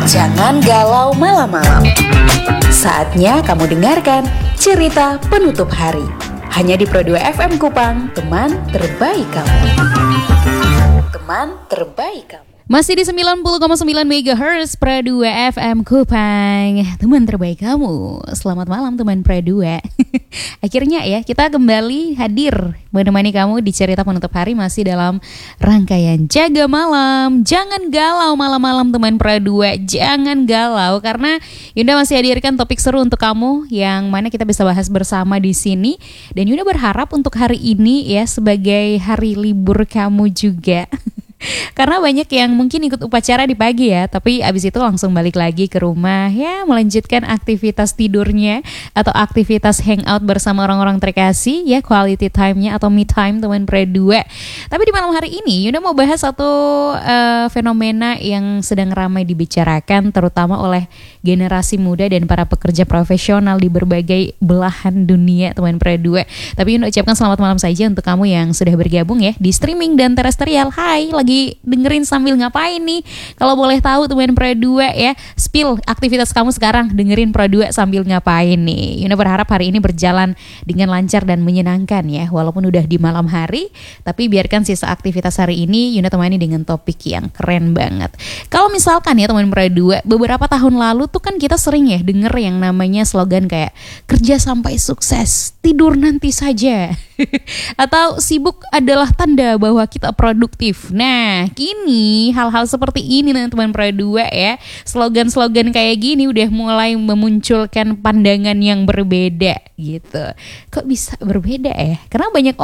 Jangan galau malam-malam. Saatnya kamu dengarkan cerita penutup hari. Hanya di Pro 2 FM Kupang, teman terbaik kamu. Teman terbaik kamu. Masih di 90,9 MHz Pro 2 FM Kupang, teman terbaik kamu. Selamat malam teman Pro 2. Akhirnya ya kita kembali hadir menemani kamu di cerita penutup hari, masih dalam rangkaian Jaga Malam. Jangan galau malam-malam teman Pro 2. Jangan galau karena Yunda masih hadirkan topik seru untuk kamu yang mana kita bisa bahas bersama di sini. Dan Yunda berharap untuk hari ini ya sebagai hari libur kamu juga. Karena banyak yang mungkin ikut upacara di pagi ya, tapi abis itu langsung balik lagi ke rumah ya, melanjutkan aktivitas tidurnya atau aktivitas hangout bersama orang-orang terkasih ya, quality time-nya atau me time teman Pro 2. Tapi di malam hari ini Yunda mau bahas satu fenomena yang sedang ramai dibicarakan terutama oleh generasi muda dan para pekerja profesional di berbagai belahan dunia teman Pro 2. Tapi Yunda ucapkan selamat malam saja untuk kamu yang sudah bergabung ya di streaming dan terestrial. Hai, lagi dengerin sambil ngapain nih? Kalau boleh tahu teman Pro 2 ya, spill aktivitas kamu sekarang dengerin Pro 2 sambil ngapain nih? Yuna berharap hari ini berjalan dengan lancar dan menyenangkan ya, walaupun udah di malam hari, tapi biarkan sisa aktivitas hari ini Yuna temani dengan topik yang keren banget. Kalau misalkan ya teman Pro 2, beberapa tahun lalu tuh kan kita sering ya denger yang namanya slogan kayak kerja sampai sukses, tidur nanti saja. Atau sibuk adalah tanda bahwa kita produktif. Nah, kini hal-hal seperti ini teman Pro 2 ya, slogan-slogan kayak gini udah mulai memunculkan pandangan yang berbeda gitu. Kok bisa berbeda ya? Karena banyak